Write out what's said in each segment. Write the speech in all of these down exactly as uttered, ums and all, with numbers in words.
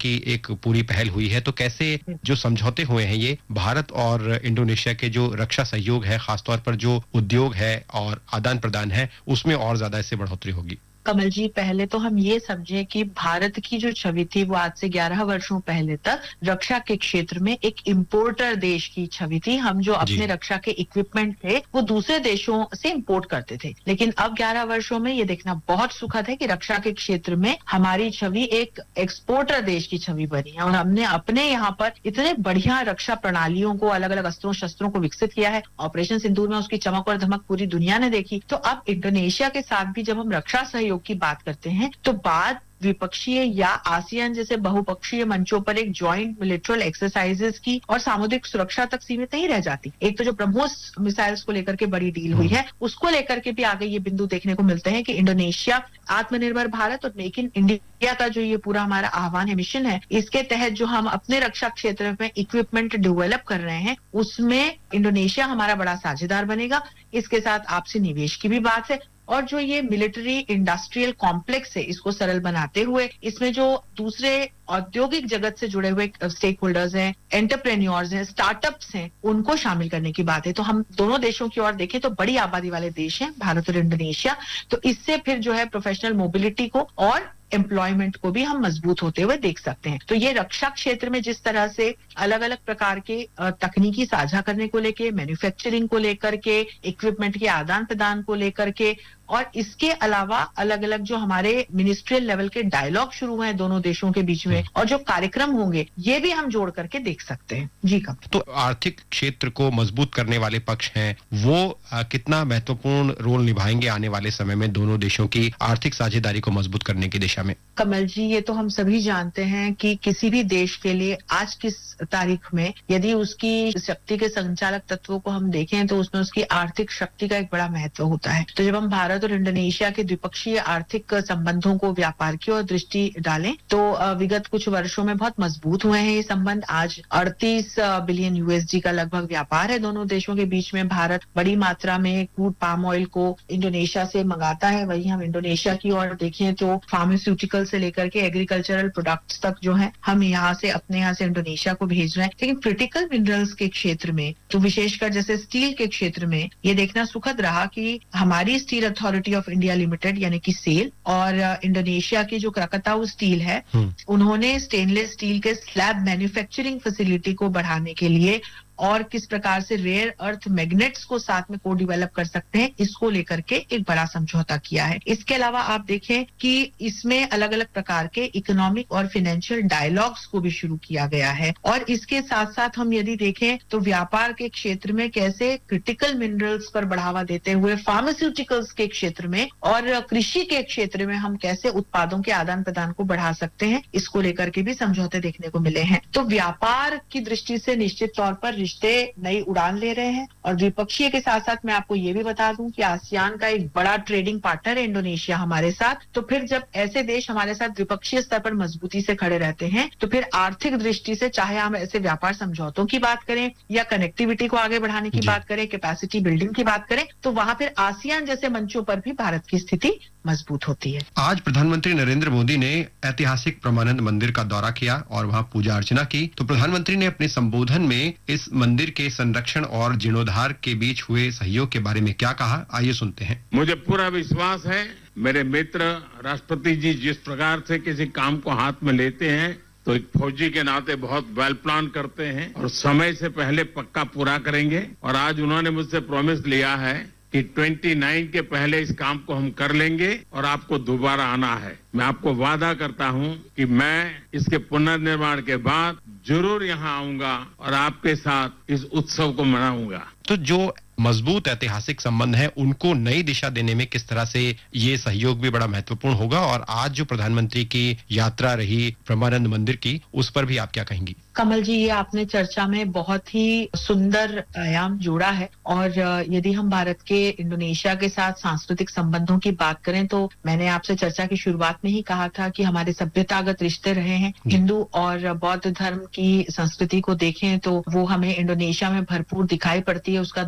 की एक पूरी पहल हुई है, तो कैसे जो समझौते हुए हैं ये भारत और इंडोनेशिया के जो रक्षा सहयोग है, खासतौर पर जो उद्योग है और आदान प्रदान है, उसमें और ज्यादा इससे बढ़ोतरी होगी? कमल जी, पहले तो हम ये समझें कि भारत की जो छवि थी वो आज से ग्यारह वर्षों पहले तक रक्षा के क्षेत्र में एक इंपोर्टर देश की छवि थी। हम जो अपने रक्षा के इक्विपमेंट थे वो दूसरे देशों से इंपोर्ट करते थे, लेकिन अब ग्यारह वर्षों में ये देखना बहुत सुखद है कि रक्षा के क्षेत्र में हमारी छवि एक एक्सपोर्टर देश की छवि बनी है और हमने अपने यहाँ पर इतने बढ़िया रक्षा प्रणालियों को, अलग अलग अस्त्रों शस्त्रों को विकसित किया है। ऑपरेशन सिंदूर में उसकी चमक और धमक पूरी दुनिया ने देखी। तो अब इंडोनेशिया के साथ भी जब हम रक्षा सहयोग की बात करते हैं तो बात द्विपक्षीय या आसियान जैसे बहुपक्षीय मंचों पर एक ज्वाइंट मिलिट्रल एक्सरसाइजेस की और सामुद्रिक सुरक्षा तक सीमित नहीं रह जाती। एक तो जो ब्रह्मोस मिसाइल्स को लेकर के बड़ी डील हुई है, उसको लेकर के भी आगे ये बिंदु देखने को मिलते हैं कि इंडोनेशिया आत्मनिर्भर भारत और मेक इन इंडिया का जो ये पूरा हमारा आह्वान है, मिशन है, इसके तहत जो हम अपने रक्षा क्षेत्र में इक्विपमेंट डेवलप कर रहे हैं उसमें इंडोनेशिया हमारा बड़ा साझेदार बनेगा। इसके साथ आपसी निवेश की भी बात है और जो ये मिलिट्री इंडस्ट्रियल कॉम्प्लेक्स है इसको सरल बनाते हुए इसमें जो दूसरे औद्योगिक जगत से जुड़े हुए स्टेक होल्डर्स हैं, एंटरप्रेन्योर्स हैं, स्टार्टअप्स हैं, उनको शामिल करने की बात है। तो हम दोनों देशों की ओर देखें तो बड़ी आबादी वाले देश हैं भारत और इंडोनेशिया, तो इससे फिर जो है प्रोफेशनल मोबिलिटी को और एम्प्लॉयमेंट को भी हम मजबूत होते हुए देख सकते हैं। तो ये रक्षा क्षेत्र में जिस तरह से अलग अलग प्रकार के तकनीकी साझा करने को लेके, मैन्युफैक्चरिंग को लेकर के, इक्विपमेंट के आदान प्रदान को लेकर के और इसके अलावा अलग अलग जो हमारे मिनिस्ट्रियल लेवल के डायलॉग शुरू हुए हैं दोनों देशों के बीच में और जो कार्यक्रम होंगे ये भी हम जोड़ करके देख सकते हैं। जी कम तो आर्थिक क्षेत्र को मजबूत करने वाले पक्ष हैं वो आ, कितना महत्वपूर्ण रोल निभाएंगे आने वाले समय में दोनों देशों की आर्थिक साझेदारी को मजबूत करने की दिशा में? कमल जी, ये तो हम सभी जानते हैं कि किसी भी देश के लिए आज किस तारीख में यदि उसकी शक्ति के संचालक तत्वों को हम देखें तो उसमें उसकी आर्थिक शक्ति का एक बड़ा महत्व होता है। तो जब हम भारत और इंडोनेशिया के द्विपक्षीय आर्थिक संबंधों को व्यापार की ओर दृष्टि डालें तो विगत कुछ वर्षों में बहुत मजबूत हुए हैं ये संबंध। आज अड़तीस बिलियन यूएसडी का लगभग व्यापार है दोनों देशों के बीच में। भारत बड़ी मात्रा में क्रूड पाम ऑयल को इंडोनेशिया से मंगाता है, वही हम इंडोनेशिया की ओर देखें तो फार्मास्यूटिकल से लेकर के एग्रीकल्चरल प्रोडक्ट्स तक जो है हम यहाँ से अपने यहाँ से इंडोनेशिया को भेज रहे हैं। लेकिन क्रिटिकल मिनरल्स के क्षेत्र में तो विशेषकर जैसे स्टील के क्षेत्र में ये देखना सुखद रहा कि हमारी steel authority of India limited यानी कि सेल और इंडोनेशिया की जो क्रकताऊ स्टील है उन्होंने स्टेनलेस स्टील के स्लैब मैन्युफैक्चरिंग फैसिलिटी को बढ़ाने के लिए और किस प्रकार से रेयर अर्थ मैग्नेट्स को साथ में को डेवलप कर सकते हैं इसको लेकर के एक बड़ा समझौता किया है। इसके अलावा आप देखें कि इसमें अलग अलग प्रकार के इकोनॉमिक और फाइनेंशियल डायलॉग्स को भी शुरू किया गया है और इसके साथ साथ हम यदि देखें तो व्यापार के क्षेत्र में कैसे क्रिटिकल मिनरल्स पर बढ़ावा देते हुए फार्मास्यूटिकल्स के क्षेत्र में और कृषि के क्षेत्र में हम कैसे उत्पादों के आदान प्रदान को बढ़ा सकते हैं इसको लेकर के भी समझौते देखने को मिले हैं। तो व्यापार की दृष्टि से निश्चित तौर पर रिश्ते नई उड़ान ले रहे हैं और द्विपक्षीय के साथ साथ मैं आपको ये भी बता दूं कि आसियान का एक बड़ा ट्रेडिंग पार्टनर है इंडोनेशिया हमारे साथ। तो फिर जब ऐसे देश हमारे साथ द्विपक्षीय स्तर पर मजबूती से खड़े रहते हैं तो फिर आर्थिक दृष्टि से चाहे हम ऐसे व्यापार समझौतों की बात करें या कनेक्टिविटी को आगे बढ़ाने की बात करें, कैपेसिटी बिल्डिंग की बात करें, तो वहां फिर आसियान जैसे मंचों पर भी भारत की स्थिति मजबूत होती है। आज प्रधानमंत्री नरेंद्र मोदी ने ऐतिहासिक परमानंद मंदिर का दौरा किया और वहां पूजा अर्चना की। तो प्रधानमंत्री ने अपने संबोधन में इस मंदिर के संरक्षण और जीर्णोद्धार के बीच हुए सहयोग के बारे में क्या कहा, आइए सुनते हैं। मुझे पूरा विश्वास है मेरे मित्र राष्ट्रपति जी जिस प्रकार से किसी काम को हाथ में लेते हैं तो एक फौजी के नाते बहुत वेल प्लान करते हैं और समय से पहले पक्का पूरा करेंगे। और आज उन्होंने मुझसे प्रॉमिस लिया है कि उनतीस के पहले इस काम को हम कर लेंगे और आपको दोबारा आना है। मैं आपको वादा करता हूं कि मैं इसके पुनर्निर्माण के बाद जरूर यहां आऊंगा और आपके साथ इस उत्सव को मनाऊंगा। तो जो मजबूत ऐतिहासिक संबंध है उनको नई दिशा देने में किस तरह से ये सहयोग भी बड़ा महत्वपूर्ण होगा और आज जो प्रधानमंत्री की यात्रा रही परमानंद मंदिर की उस पर भी आप क्या कहेंगी? कमल जी, ये आपने चर्चा में बहुत ही सुंदर आयाम जोड़ा है और यदि हम भारत के इंडोनेशिया के साथ सांस्कृतिक संबंधों की बात करें तो मैंने आपसे चर्चा की शुरुआत में ही कहा था कि हमारे सभ्यतागत रिश्ते रहे हैं। हिंदू और बौद्ध धर्म की संस्कृति को देखें तो वो हमें इंडोनेशिया में भरपूर दिखाई पड़ती है। उसका ध्वजावाहन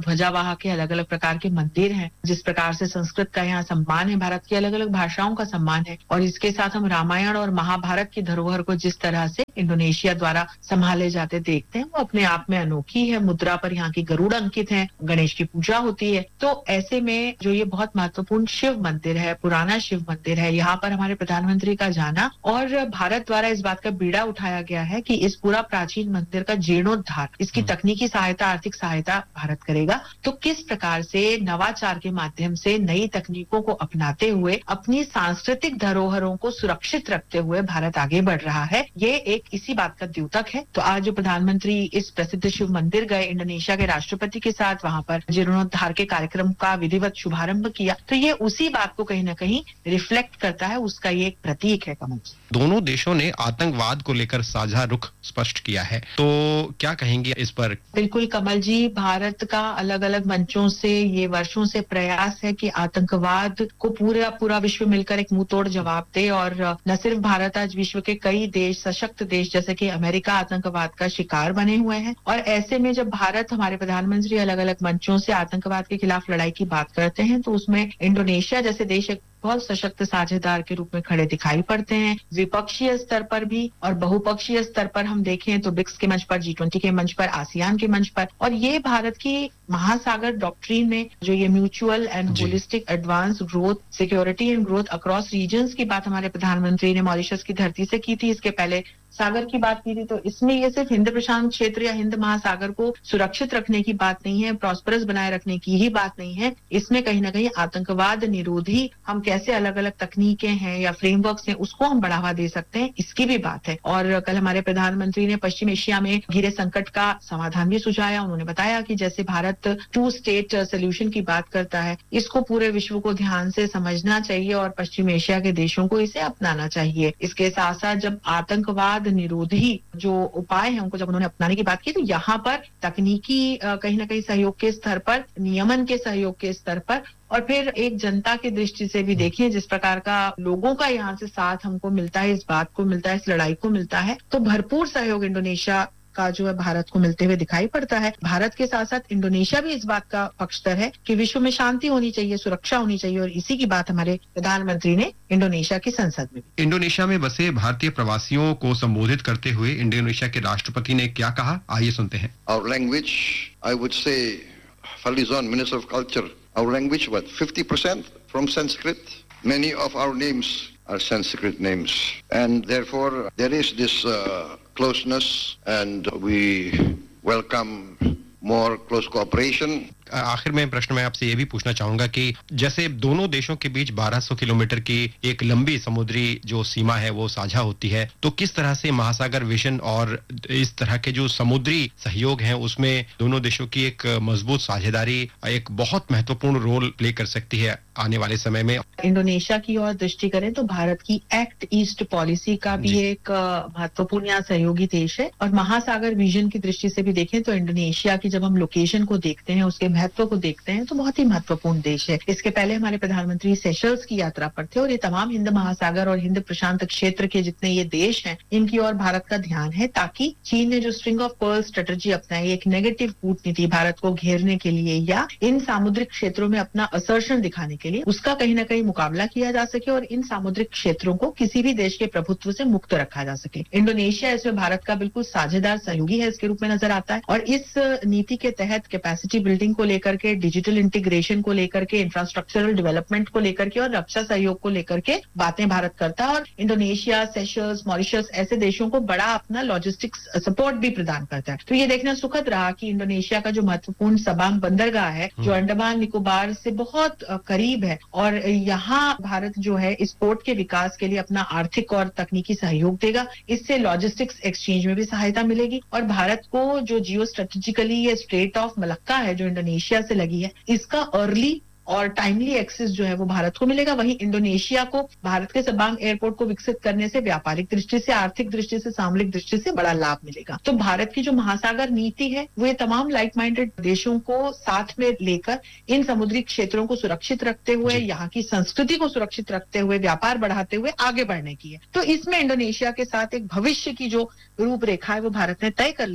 वहाँ के अलग अलग प्रकार के मंदिर हैं, जिस प्रकार से संस्कृत का यहाँ सम्मान है, भारत की अलग अलग भाषाओं का सम्मान है, और इसके साथ हम रामायण और महाभारत की धरोहर को जिस तरह से इंडोनेशिया द्वारा संभाले जाते देखते हैं, वो अपने आप में अनोखी है। मुद्रा पर यहाँ की गरुड़ अंकित है, गणेश की पूजा होती है। तो ऐसे में जो ये बहुत महत्वपूर्ण शिव मंदिर है, पुराना शिव मंदिर है, यहाँ पर हमारे प्रधानमंत्री का जाना और भारत द्वारा इस बात का बीड़ा उठाया गया है कि इस पूरा प्राचीन मंदिर का जीर्णोद्धार, इसकी तकनीकी सहायता, आर्थिक सहायता भारत करेगा। तो किस प्रकार से नवाचार के माध्यम से नई तकनीकों को अपनाते हुए अपनी सांस्कृतिक धरोहरों को सुरक्षित रखते हुए भारत आगे बढ़ रहा है, ये एक इसी बात का द्योतक है। तो आज जो प्रधानमंत्री इस प्रसिद्ध शिव मंदिर गए, इंडोनेशिया के राष्ट्रपति के साथ वहां पर जीर्णोद्धार के कार्यक्रम का विधिवत शुभारंभ किया, तो ये उसी बात को कहीं ना कहीं रिफ्लेक्ट करता है, उसका ये एक प्रतीक है। कमल, दोनों देशों ने आतंकवाद को लेकर साझा रुख स्पष्ट किया है, तो क्या कहेंगे इस पर? बिल्कुल कमल जी, भारत का अलग अलग मंचों से ये वर्षों से प्रयास है कि आतंकवाद को पूरा पूरा विश्व मिलकर एक मुंह तोड़ जवाब दे, और न सिर्फ भारत, आज विश्व के कई देश, सशक्त देश जैसे कि अमेरिका आतंकवाद का शिकार बने हुए हैं। और ऐसे में जब भारत, हमारे प्रधानमंत्री अलग अलग मंचों से आतंकवाद के खिलाफ लड़ाई की बात करते हैं, तो उसमें इंडोनेशिया जैसे देश एक बहुत सशक्त साझेदार के रूप में खड़े दिखाई पड़ते हैं, विपक्षीय स्तर पर भी और बहुपक्षीय स्तर पर हम देखें तो ब्रिक्स के मंच पर, जी ट्वेंटी के मंच पर, आसियान के मंच पर। और ये भारत की महासागर डॉक्ट्रिन में जो ये mutual and holistic advance growth, security and growth across regions की बात हमारे प्रधानमंत्री ने मॉरिशस की धरती से की थी, इसके पहले सागर की बात की थी। तो इसमें ये सिर्फ हिंद प्रशांत क्षेत्र या हिंद महासागर को सुरक्षित रखने की बात नहीं है, प्रॉस्परस बनाए रखने की ही बात नहीं है, इसमें कहीं ना कहीं आतंकवाद निरोधी हम कैसे अलग अलग तकनीकें हैं या फ्रेमवर्क्स हैं उसको हम बढ़ावा दे सकते हैं, इसकी भी बात है। और कल हमारे प्रधानमंत्री ने पश्चिम एशिया में घिरे संकट का समाधान भी सुझाया। उन्होंने बताया कि जैसे भारत टू स्टेट सोल्यूशन की बात करता है, इसको पूरे विश्व को ध्यान से समझना चाहिए और पश्चिम एशिया के देशों को इसे अपनाना चाहिए। इसके साथ साथ जब आतंकवाद निरोधी जो उपाय हैं उनको जब उन्होंने अपनाने की बात की, तो यहाँ पर तकनीकी कहीं ना कहीं सहयोग के स्तर पर, नियमन के सहयोग के स्तर पर, और फिर एक जनता की दृष्टि से भी देखिए जिस प्रकार का लोगों का यहाँ से साथ हमको मिलता है, इस बात को मिलता है, इस लड़ाई को मिलता है, तो भरपूर सहयोग इंडोनेशिया का जो है भारत को मिलते हुए दिखाई पड़ता है। भारत के साथ साथ इंडोनेशिया भी इस बात का पक्षधर है कि विश्व में शांति होनी चाहिए, सुरक्षा होनी चाहिए, और इसी की बात हमारे प्रधानमंत्री ने इंडोनेशिया की संसद में। इंडोनेशिया में बसे भारतीय प्रवासियों को संबोधित करते हुए इंडोनेशिया के राष्ट्रपति ने क्या कहा, आइए सुनते हैं। Our language, I would say, Falizon, Minister of Culture, our language, what, fifty percent from Sanskrit? Many of our names are Sanskrit names, and therefore there is this uh, closeness, and we welcome more close cooperation. आखिर में प्रश्न मैं आपसे ये भी पूछना चाहूंगा कि जैसे दोनों देशों के बीच बारह सौ किलोमीटर की एक लंबी समुद्री जो सीमा है वो साझा होती है, तो किस तरह से महासागर विजन और इस तरह के जो समुद्री सहयोग हैं उसमें दोनों देशों की एक मजबूत साझेदारी एक बहुत महत्वपूर्ण रोल प्ले कर सकती है आने वाले समय में? इंडोनेशिया की ओर दृष्टि करें तो भारत की एक्ट ईस्ट पॉलिसी का भी एक महत्वपूर्ण यहाँ सहयोगी देश है, और महासागर विजन की दृष्टि से भी देखें तो इंडोनेशिया की जब हम लोकेशन को देखते हैं, उसके महत्व को देखते हैं, तो बहुत ही महत्वपूर्ण देश है। इसके पहले हमारे प्रधानमंत्री सेशल्स की यात्रा पर थे, और ये तमाम हिंद महासागर और हिंद प्रशांत क्षेत्र के जितने ये देश हैं, इनकी ओर भारत का ध्यान है, ताकि चीन ने जो स्ट्रिंग ऑफ पर्ल स्ट्रेटजी अपनाई, एक नेगेटिव कूटनीति भारत को घेरने के लिए या इन सामुद्रिक क्षेत्रों में अपना असर्शन दिखाने के लिए, उसका कहीं ना कहीं मुकाबला किया जा सके और इन सामुद्रिक क्षेत्रों को किसी भी देश के प्रभुत्व से मुक्त रखा जा सके। इंडोनेशिया इसमें भारत का बिल्कुल साझेदार सहयोगी है, इसके रूप में नजर आता है, और इस नीति के तहत कैपेसिटी बिल्डिंग को लेकर के, डिजिटल इंटीग्रेशन को लेकर के, इंफ्रास्ट्रक्चरल डेवलपमेंट को लेकर के और रक्षा सहयोग को लेकर के बातें भारत करता है, और इंडोनेशिया, सेशल्स, मॉरिशस ऐसे देशों को बड़ा अपना लॉजिस्टिक्स सपोर्ट भी प्रदान करता है। तो ये देखना सुखद रहा कि इंडोनेशिया का जो महत्वपूर्ण सबांग बंदरगाह है, जो अंडमान निकोबार से बहुत करीब है, और यहाँ भारत जो है इस पोर्ट के विकास के लिए अपना आर्थिक और तकनीकी सहयोग देगा। इससे लॉजिस्टिक्स एक्सचेंज में भी सहायता मिलेगी, और भारत को जो जियो स्ट्रेटेजिकली ये स्ट्रेट ऑफ मलक्का है जो इंडोनेशिया से लगी है, इसका अर्ली और टाइमली एक्सेस जो है वो भारत को मिलेगा। वहीं इंडोनेशिया को भारत के सबांग एयरपोर्ट को विकसित करने से व्यापारिक दृष्टि से, आर्थिक दृष्टि से, सामरिक दृष्टि से बड़ा लाभ मिलेगा। तो भारत की जो महासागर नीति है वो ये तमाम लाइक माइंडेड देशों को साथ में लेकर इन समुद्री क्षेत्रों को सुरक्षित रखते हुए, यहाँ की संस्कृति को सुरक्षित रखते हुए, व्यापार बढ़ाते हुए आगे बढ़ने की है। तो इसमें इंडोनेशिया के साथ एक भविष्य की जो रूपरेखा है वो भारत ने तय कर ली है,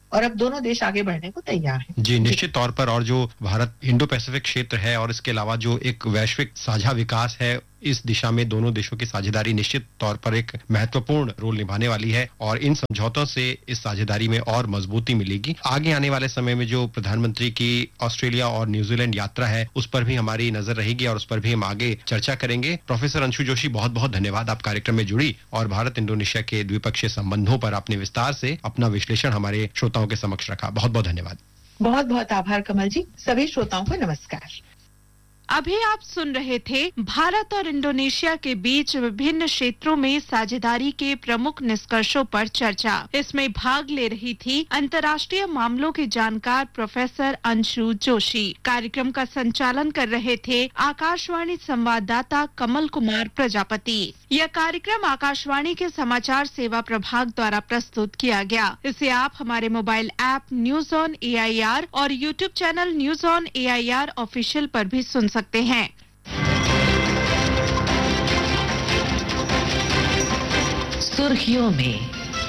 और अब दोनों देश आगे बढ़ने को तैयार हैं। जी, निश्चित तौर पर। और जो भारत इंडो पैसिफिक क्षेत्र है और इसके अलावा जो एक वैश्विक साझा विकास है, इस दिशा में दोनों देशों की साझेदारी निश्चित तौर पर एक महत्वपूर्ण रोल निभाने वाली है और इन समझौतों से इस साझेदारी में और मजबूती मिलेगी। आगे आने वाले समय में जो प्रधानमंत्री की ऑस्ट्रेलिया और न्यूजीलैंड यात्रा है, उस पर भी हमारी नजर रहेगी और उस पर भी हम आगे चर्चा करेंगे। प्रोफेसर अंशु जोशी, बहुत बहुत धन्यवाद, आप कार्यक्रम में जुड़ी और भारत इंडोनेशिया के द्विपक्षीय संबंधों पर आपने विस्तार से अपना विश्लेषण हमारे श्रोताओं के समक्ष रखा। बहुत बहुत धन्यवाद। बहुत बहुत आभार कमल जी। सभी श्रोताओं को नमस्कार। अभी आप सुन रहे थे भारत और इंडोनेशिया के बीच विभिन्न क्षेत्रों में साझेदारी के प्रमुख निष्कर्षों पर चर्चा। इसमें भाग ले रही थी अंतर्राष्ट्रीय मामलों के जानकार प्रोफेसर अंशु जोशी। कार्यक्रम का संचालन कर रहे थे आकाशवाणी संवाददाता कमल कुमार प्रजापति। यह कार्यक्रम आकाशवाणी के समाचार सेवा प्रभाग द्वारा प्रस्तुत किया गया। इसे आप हमारे mobile app news on A I R और YouTube channel news on A I R official पर भी सुन सकते हैं। सुर्खियों में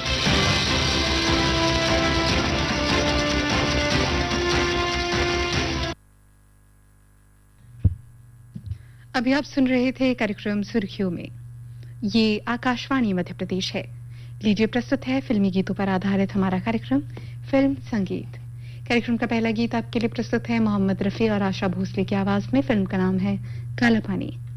अभी आप सुन रहे थे कार्यक्रम सुर्खियों में। ये आकाशवाणी मध्य प्रदेश है। लीजिए प्रस्तुत है फिल्मी गीतों पर आधारित हमारा कार्यक्रम फिल्म संगीत। कार्यक्रम का पहला गीत आपके लिए प्रस्तुत है मोहम्मद रफी और आशा भोसले की आवाज में। फिल्म का नाम है काला पानी।